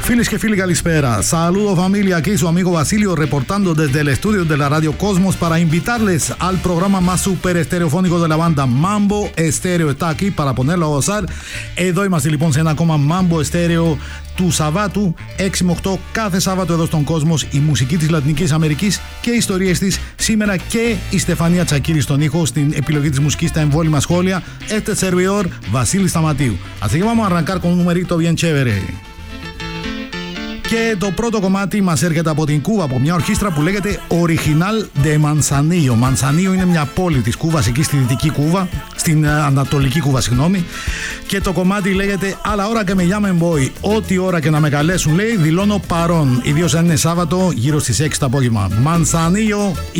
Φίλες και φίλοι, καλησπέρα. Saludo familia, aquí su amigo Basilio reportando desde el estudio de la Radio Cosmos para invitarles al programa más super estereofónico de la banda. Mambo Estéreo está aquí para ponerlo a gozar. Εδώ είμαστε λοιπόν σε ένα ακόμα Mambo Estéreo του Σαββάτου 6 με 8 κάθε Σάββατο εδώ στον Κόσμο. Η μουσική της Λατινικής Αμερικής και οι ιστορίες της. Σήμερα και η Στεφανία Τσακίρη στον ήχο, στην επιλογή της μουσικής, στα εμβόλυμα σχόλια. Este servidor Βασίλης Σταματίου. Así que vamos a arrancar con un numerito bien chévere. Και το πρώτο κομμάτι μας έρχεται από την Κούβα, από μια ορχήστρα που λέγεται Original de Manzanillo. Manzanillo είναι μια πόλη της Κούβας, εκεί στη Δυτική Κούβα, στην Ανατολική Κούβα, συγγνώμη. Και το κομμάτι λέγεται A la hora que me llamen voy. Ό,τι ώρα και να με καλέσουν, λέει, δηλώνω παρόν. Ιδίως αν είναι Σάββατο, γύρω στις 6 το απόγευμα. Manzanillo.